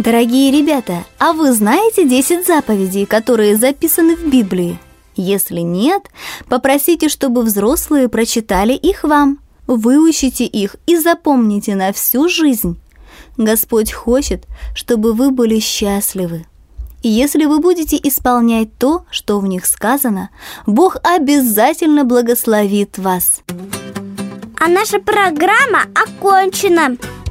Дорогие ребята, а вы знаете 10 заповедей, которые записаны в Библии? Если нет, попросите, чтобы взрослые прочитали их вам. Выучите их и запомните на всю жизнь. Господь хочет, чтобы вы были счастливы. И если вы будете исполнять то, что в них сказано, Бог обязательно благословит вас. А наша программа окончена.